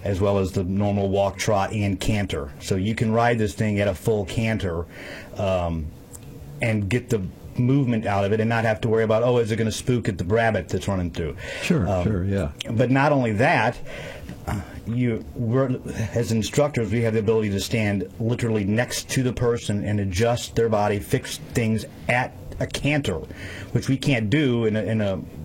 as well as the normal walk, trot, and canter. So you can ride this thing at a full canter and get the movement out of it and not have to worry about, oh, is it going to spook at the rabbit that's running through? Sure, yeah. But not only that, we're, as instructors, we have the ability to stand literally next to the person and adjust their body, fix things at a canter, which we can't do in a in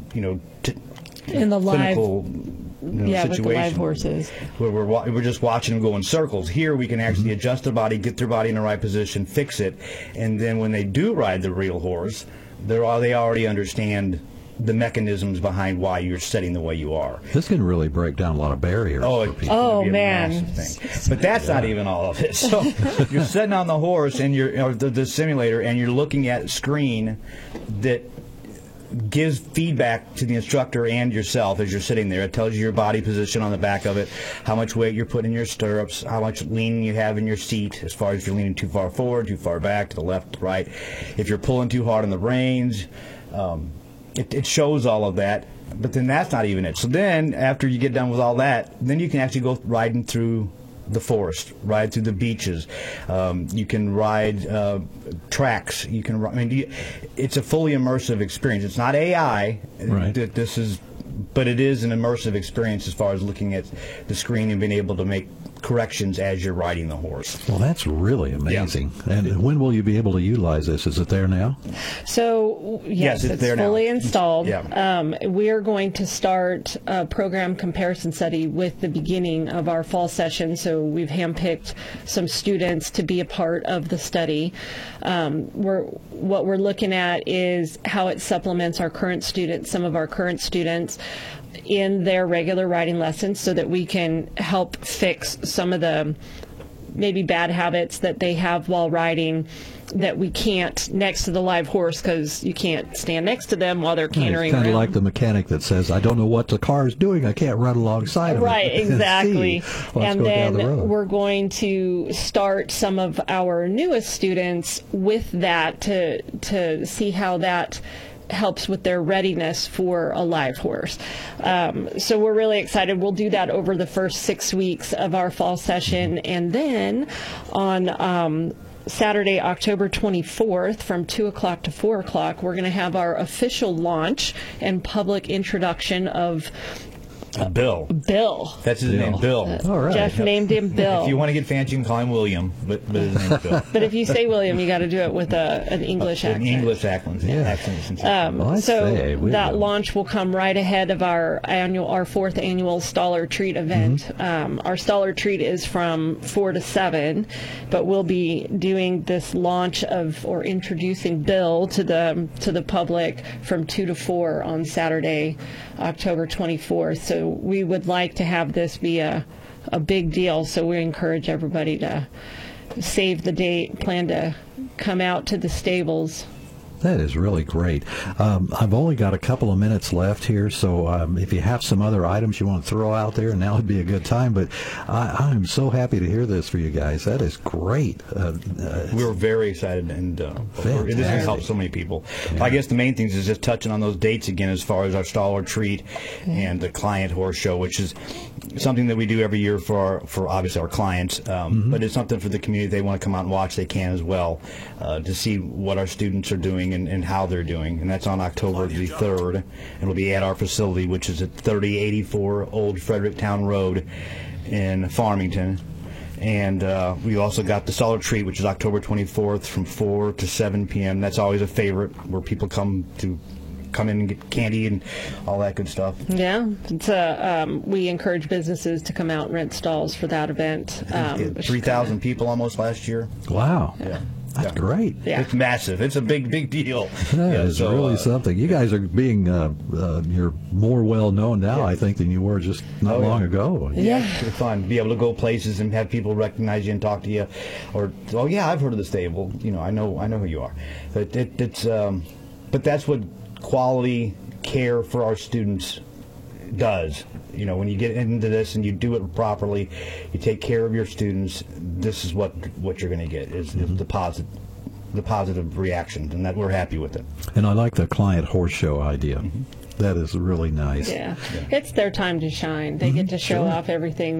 the live clinical situation with the live horses, where we're just watching them go in circles. Here we can actually adjust their body, get their body in the right position, fix it, and then when they do ride the real horse, they already understand the mechanisms behind why you're setting the way you are. This can really break down a lot of barriers. Oh man! But that's not even all of it. So you're sitting on the horse and or the simulator, and you're looking at a screen that gives feedback to the instructor and yourself as you're sitting there. It tells you your body position on the back of it, how much weight you're putting in your stirrups, how much leaning you have in your seat, as far as you're leaning too far forward, too far back, to the left, to the right. If you're pulling too hard on the reins, it shows all of that. But then that's not even it. So then, after you get done with all that, then you can actually go riding through the forest, ride through the beaches. You can ride tracks. You can. It's a fully immersive experience. It's not AI. Right. But it is an immersive experience as far as looking at the screen and being able to make corrections as you're riding the horse. Well, that's really amazing. Yeah. And when will you be able to utilize this? Is it there now? So, yes, it's there fully now. installed. Yeah. We are going to start a program comparison study with the beginning of our fall session. So we've handpicked some students to be a part of the study. What we're looking at is how it supplements our current students, some of our current students, in their regular riding lessons, so that we can help fix some of the maybe bad habits that they have while riding that we can't next to the live horse, because you can't stand next to them while they're cantering It's kind around. of like the mechanic that says, I don't know what the car is doing, I can't run alongside of it. Right, exactly. And then we're going to start some of our newest students with that to see how that helps with their readiness for a live horse. So we're really excited. We'll do that over the first 6 weeks of our fall session. And then on Saturday, October 24th, from 2 o'clock to 4 o'clock, we're going to have our official launch and public introduction of Bill. That's his name, Bill. All right. Jeff named him Bill. If you want to get fancy, you can call him William, but his name's Bill. But if you say William, you got to do it with an English accent. An English accent. So that launch will come right ahead of our fourth annual Staller Treat event. Our Staller Treat is from 4 to 7, but we'll be doing this launch or introducing Bill to the public from 2 to 4 on Saturday, October 24th. So we would like to have this be a big deal. So we encourage everybody to save the date, plan to come out to the stables. That is really great. I've only got a couple of minutes left here, so if you have some other items you want to throw out there, now would be a good time. But I'm so happy to hear this for you guys. That is great. We're very excited, and this has helped so many people. Yeah. I guess the main things is just touching on those dates again as far as our Staller Treat and the Client Horse Show, which is something that we do every year for obviously our clients, but it's something for the community. If they want to come out and watch, they can as well, to see what our students are doing and how they're doing. And that's on October the 3rd. It'll be at our facility, which is at 3084 Old Fredericktown Road in Farmington. And we also got the Staller Treat, which is October 24th from 4 to 7 p.m. That's always a favorite, where people come in and get candy and all that good stuff. Yeah, we encourage businesses to come out and rent stalls for that event. 3,000 people almost last year. Wow. Yeah. That's great. Yeah. It's massive. It's a big deal. That is really something. You guys are being you're more well known now, I think, than you were just not long ago. Yeah. It's fun. Be able to go places and have people recognize you and talk to you, or I've heard of the stable. I know who you are. But but that's what quality care for our students does. When you get into this and you do it properly, you take care of your students, this is what you're going to get is the positive reaction, and that we're happy with it. And I like the Client Horse Show idea. That is really nice. Yeah. It's their time to shine. They get to show off everything